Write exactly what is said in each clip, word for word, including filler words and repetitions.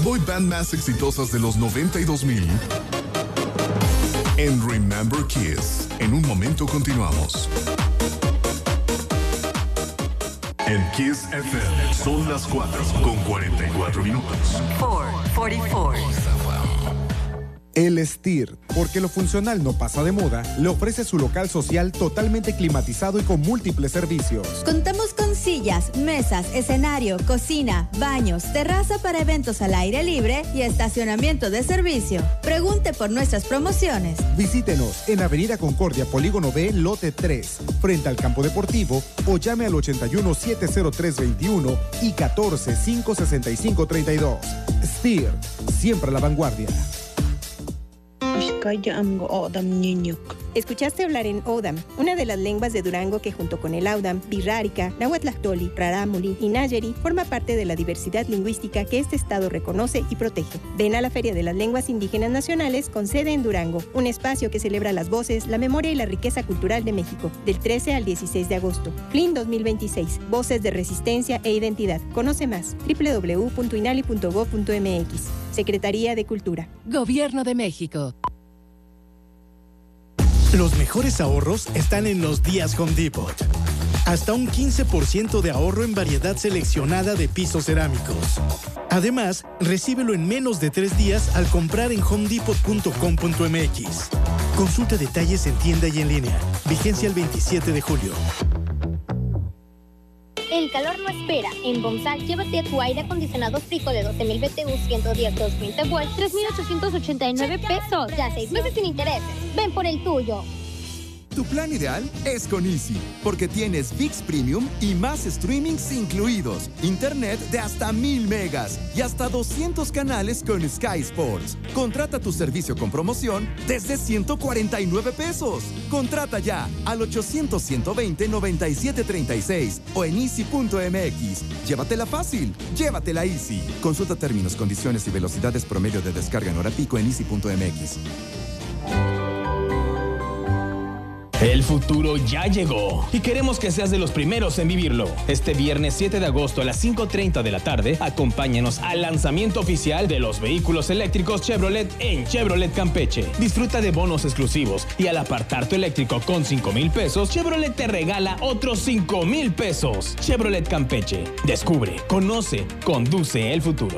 boy band más exitosas de los noventa y dos mil en Remember Kiss. En un momento continuamos. En Kiss F M son las cuatro con cuarenta y cuatro minutos. cuatro cuarenta y cuatro. El Stirt, porque lo funcional no pasa de moda, le ofrece su local social totalmente climatizado y con múltiples servicios. Contamos con sillas, mesas, escenario, cocina, baños, terraza para eventos al aire libre y estacionamiento de servicio. Pregunte por nuestras promociones. Visítenos en Avenida Concordia, Polígono B, Lote tres, frente al campo deportivo, o llame al ochenta y uno, siete cero tres, veintiuno y catorce, cinco sesenta y cinco, treinta y dos. Stirt, siempre a la vanguardia. Escuchaste hablar en Odam, una de las lenguas de Durango que junto con el Audam, Birrárica, Nahuatlactoli, Rarámuri y Nayeri forma parte de la diversidad lingüística que este estado reconoce y protege. Ven a la Feria de las Lenguas Indígenas Nacionales con sede en Durango, un espacio que celebra las voces, la memoria y la riqueza cultural de México, del trece al dieciséis de agosto. F L I N dos mil veintiséis, Voces de Resistencia e Identidad. Conoce más, doble u doble u doble u punto inali punto gob punto eme equis. Secretaría de Cultura. Gobierno de México. Los mejores ahorros están en los días Home Depot. Hasta un quince por ciento de ahorro en variedad seleccionada de pisos cerámicos. Además, recíbelo en menos de tres días al comprar en home depot punto com punto eme equis. Consulta detalles en tienda y en línea. Vigencia el veintisiete de julio. El calor no espera. En Bomsal, llévate a tu aire acondicionado Frico de doce mil B T U, ciento diez, doscientos veinte volts, tres mil ochocientos ochenta y nueve pesos. Ya seis meses sin intereses. Ven por el tuyo. Tu plan ideal es con Easy, porque tienes ViX Premium y más streamings incluidos, internet de hasta mil megas y hasta doscientos canales con Sky Sports. Contrata tu servicio con promoción desde ciento cuarenta y nueve pesos. Contrata ya al ochocientos, ciento veinte, noventa y siete treinta y seis o en easy punto eme equis. Llévatela fácil, llévatela Easy. Consulta términos, condiciones y velocidades promedio de descarga en hora pico en easy punto eme equis. El futuro ya llegó y queremos que seas de los primeros en vivirlo. Este viernes siete de agosto a las cinco treinta de la tarde, acompáñanos al lanzamiento oficial de los vehículos eléctricos Chevrolet en Chevrolet Campeche. Disfruta de bonos exclusivos y al apartar tu eléctrico con cinco mil pesos, Chevrolet te regala otros cinco mil pesos. Chevrolet Campeche. Descubre, conoce, conduce el futuro.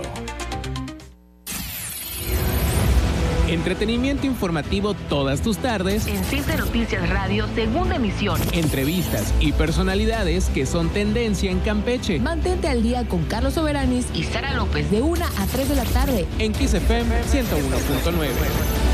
Entretenimiento informativo todas tus tardes. En Simple Noticias Radio, segunda emisión. Entrevistas y personalidades que son tendencia en Campeche. Mantente al día con Carlos Soberanis y Sara López de una a tres de la tarde. En Kiss F M ciento uno punto nueve.